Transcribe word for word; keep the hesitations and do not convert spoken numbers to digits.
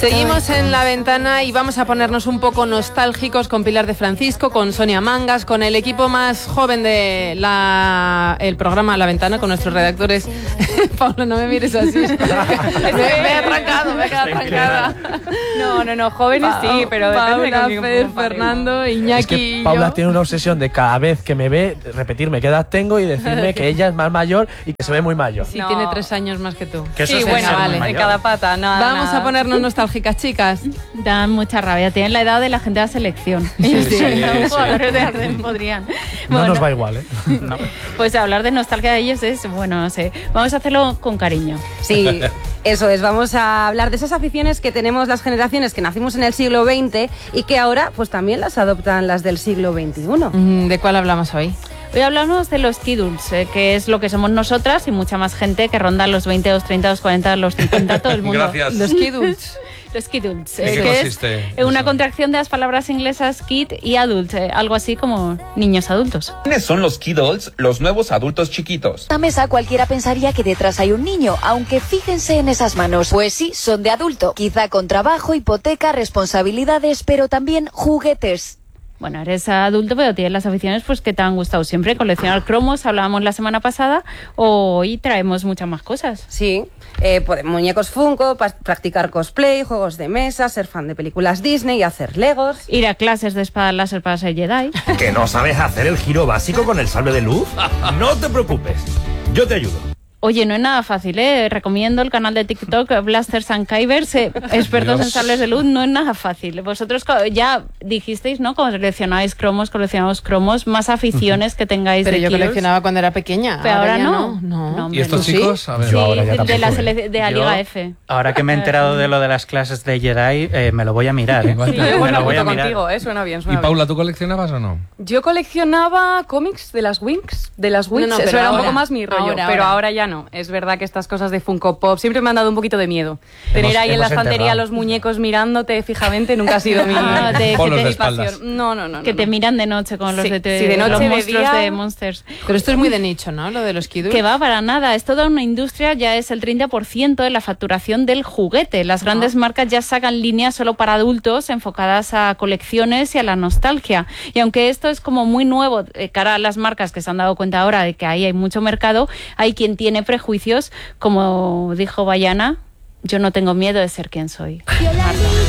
Seguimos en La Ventana y vamos a ponernos un poco nostálgicos con Pilar de Francisco, con Sonia Mangas, con el equipo más joven de la, el programa La Ventana, con nuestros redactores. Pablo, no me mires así. me, me he arrancado, me he quedado arrancada. No, no, no, jóvenes pa sí, pero Paula, Fer, Fernando, Iñaki es que y Paula yo. tiene una obsesión de cada vez que me ve repetirme qué edad tengo y decirme que ella es más mayor y que se ve muy mayor. Sí, no. tiene tres años más que tú. Que eso sí, bueno, vale, de cada pata. Nada, vamos nada. a ponernos nostálgicas, chicas. Dan mucha rabia, tienen la edad de la gente de la selección. Sí, sí, sí, Los sí. jugadores de Arden podrían. No Bueno, nos va igual, ¿eh? No. Pues hablar de nostalgia de ellos es, bueno, no sé, vamos a hacerlo con cariño. Sí, eso es, vamos a hablar de esas aficiones que tenemos las generaciones que nacimos en el siglo veinte y que ahora pues también las adoptan las del siglo veintiuno. ¿De cuál hablamos hoy? Hoy hablamos de los kiduls, eh, que es lo que somos nosotras y mucha más gente que ronda los veinte, los treinta, los cuarenta, los cincuenta, todo el mundo. Gracias. Los kiduls. Los kiduls, ¿En eh, qué que consiste es una eso? contracción de las palabras inglesas kid y adult, eh, algo así como niños adultos. ¿Quiénes son los kidults, los nuevos adultos chiquitos? En la mesa cualquiera pensaría que detrás hay un niño, aunque fíjense en esas manos. Pues sí, son de adulto, quizá con trabajo, hipoteca, responsabilidades, pero también juguetes. Bueno, eres adulto, pero tienes las aficiones pues que te han gustado siempre. Coleccionar cromos, hablábamos la semana pasada, hoy traemos muchas más cosas. Sí, eh, pues, muñecos Funko, pa practicar cosplay, juegos de mesa, ser fan de películas Disney y hacer legos. Ir a clases de espadas láser para ser Jedi. ¿Que no sabes hacer el giro básico con el sable de luz? No te preocupes, yo te ayudo. Oye, no es nada fácil, ¿eh? Recomiendo el canal de TikTok Blasters and Kybers, eh, expertos Dios. en sables de luz, no es nada fácil. Vosotros ya dijisteis, ¿no? Coleccionáis cromos, coleccionáis cromos, más aficiones que tengáis Pero de yo kilos. coleccionaba cuando era pequeña. Pero ahora, ya no. no. no. No, hombre, ¿Y estos no. chicos? A ver. Sí, Yo ahora ya de, tampoco, la, ¿eh? sele- de la Yo, Liga F. Ahora que me he enterado de lo de las clases de Jedi, eh, me lo voy a mirar. ¿eh? Sí, me yo bueno, lo voy a junto mirar. contigo, eh, suena bien, ¿Y suena bien. Paula, tú coleccionabas o no? Yo coleccionaba cómics de las Winx, de las Winx, No, no, eso pero era un ahora, poco más mi rollo, ahora, pero ahora. ahora ya no. Es verdad que estas cosas de Funko Pop siempre me han dado un poquito de miedo. Tener ahí en la hemos estantería enterrado. los muñecos mirándote fijamente nunca ha sido mi, Ah, de- Polos mi de espaldas. pasión. No, no, no. Que no, te no. miran de noche con los Sí, de, te- sí, de noche, los de monstruos día. de Monsters. Pero esto es muy de nicho, ¿no? Lo de los kiduls. Que va para nada, es toda una industria, ya es el treinta por ciento de la facturación del juguete. Las grandes marcas ya sacan líneas solo para adultos enfocadas a colecciones y a la nostalgia. Y aunque esto es como muy nuevo, eh, cara a las marcas que se han dado cuenta ahora de que ahí hay mucho mercado, hay quien tiene prejuicios, como dijo Bayana, yo no tengo miedo de ser quien soy. Yo la